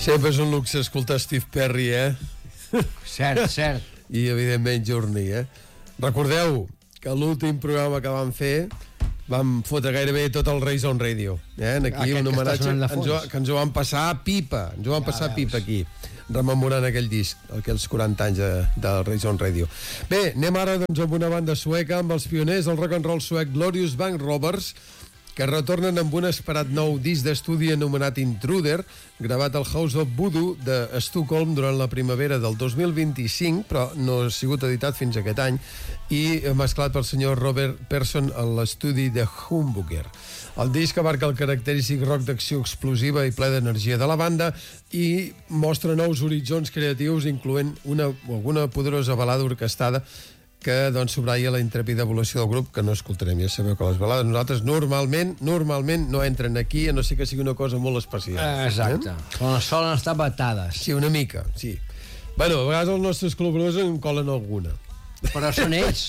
Sempre és un luxe escoltar Steve Perry, Cert. I, evidentment, Journey, Recordeu que l'últim programa que vam fer vam fotre gairebé tot el Race on Radio. Aquí un homenatge que ens ho van passar a pipa. Ens ho van passar a pipa aquí, rememorant aquell disc, aquells 40 anys del Race on Radio. Bé, anem ara doncs amb una banda sueca, amb els pioners del rock and roll suec Glorious Bank Robbers, que retornen amb un esperat nou disc d'estudi anomenat Intruder, gravat al House of Voodoo de Stockholm durant la primavera del 2025, però no ha sigut editat fins aquest any, i mesclat pel senyor Robert Persson a l'estudi de Humbucker. El disc abarca el característic rock d'acció explosiva i ple d'energia de la banda i mostra nous horitzons creatius, incloent alguna poderosa balada orquestada que doncs subratlla la intrèpida evolució del grup, que no escoltarem. Ja sabeu que les balades nosaltres normalment no entren aquí, a no ser que sigui una cosa molt especial. Exacte. Solen estar vetades. Sí, una mica, sí. Bueno, a vegades els nostres col·laboradors en colen alguna. Però són ells.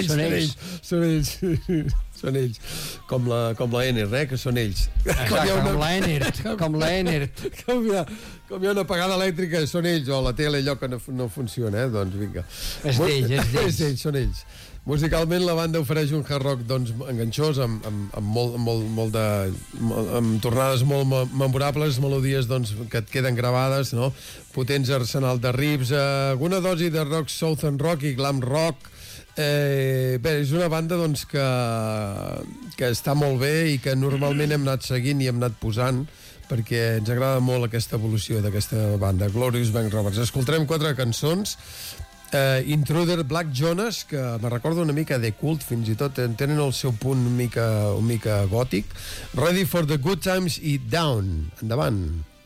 Són ells. Com la Ener, que són ells. Exacte, com la Ener. Com hi ha una apagada elèctrica, són ells, o la tele allò que no funciona, doncs vinga. És d'ells. Són ells. Musicalment la banda ofereix un hard rock doncs, enganxós, amb tornades molt memorables, melodies doncs, que et queden gravades, no? Potents arsenal de riffs, alguna dosi de rock southern rock i glam rock. Bé, és una banda doncs, que està molt bé i que normalment hem anat seguint i hem anat posant, perquè ens agrada molt aquesta evolució d'aquesta banda, Glorious Bank Robbers. Escoltarem 4 cançons. Intruder, Black Jonas, que me recorda una mica de Cult, fins i tot tenen el seu punt un mica gòtic. Ready for the Good Times i Down. Endavant.